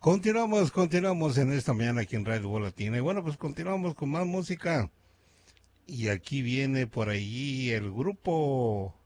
Continuamos en esta mañana aquí en Radio Latina. Y bueno, pues continuamos con más música. Y aquí viene por allí el grupo